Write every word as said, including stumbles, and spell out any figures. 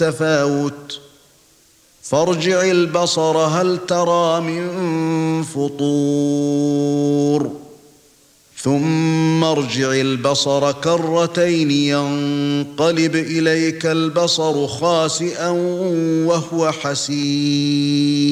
تفاوت فارجع البصر هل ترى من فطور ثم ارجع البصر كرتين ينقلب إليك البصر خاسئا وهو حسير